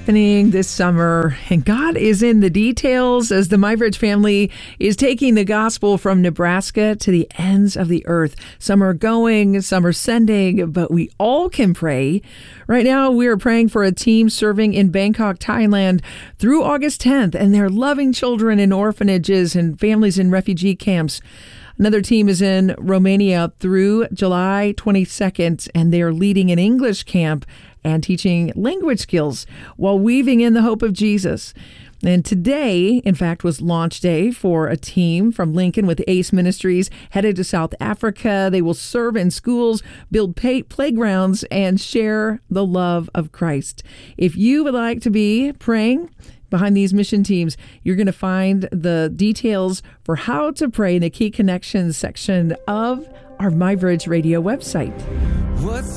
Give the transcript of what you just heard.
happening this summer, and God is in the details as the MyBridge family is taking the gospel from Nebraska to the ends of the earth. Some are going, some are sending, but we all can pray. Right now, we are praying for a team serving in Bangkok, Thailand through August 10th, and they're loving children in orphanages and families in refugee camps. Another team is in Romania through July 22nd, and they are leading an English camp and teaching language skills while weaving in the hope of Jesus. And today, in fact, was launch day for a team from Lincoln with ACE Ministries headed to South Africa. They will serve in schools, build playgrounds, and share the love of Christ. If you would like to be praying behind these mission teams, you're going to find the details for how to pray in the Key Connections section of our MyBridge Radio website. What's